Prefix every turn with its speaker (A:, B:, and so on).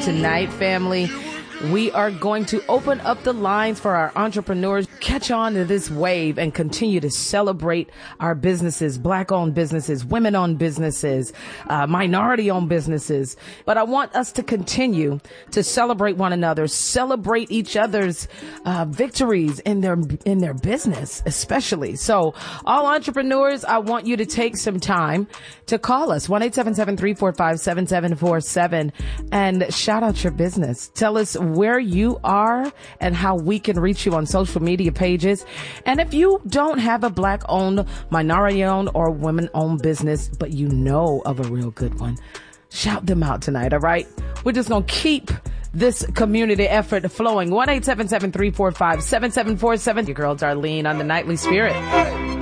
A: tonight, family. We are going to open up the lines for our entrepreneurs, catch on to this wave and continue to celebrate our businesses, Black-owned businesses, women-owned businesses, minority-owned businesses. But I want us to continue to celebrate one another, celebrate each other's victories in their business, especially. So all entrepreneurs, I want you to take some time to call us, 1-877-345-7747, and shout out your business. Tell us where you are and how we can reach you on social media pages. And if you don't have a Black-owned, minority-owned, or women-owned business, but you know of a real good one, shout them out tonight, all right? We're just going to keep this community effort flowing. 1-877-345-7747. Your girl Darlene on the Nightly Spirit.